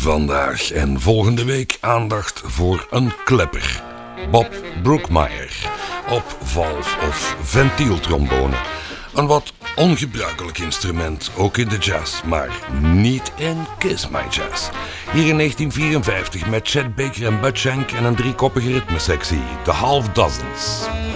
Vandaag en volgende week aandacht voor een klepper. Bob Brookmeyer op valve- of ventieltrombone. Een wat ongebruikelijk instrument, ook in de jazz, maar niet in Kiss My Jazz. Hier in 1954 met Chet Baker en Bud Shank en een driekoppige ritmesectie, The Half Dozens.